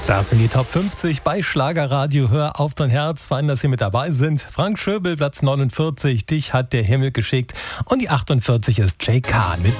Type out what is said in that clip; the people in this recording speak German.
Das sind die Top 50 bei Schlagerradio. Hör auf dein Herz, fein, dass Sie mit dabei sind. Frank Schöbel, Platz 49, Dich hat der Himmel geschickt. Und die 48 ist Jay Kahn mit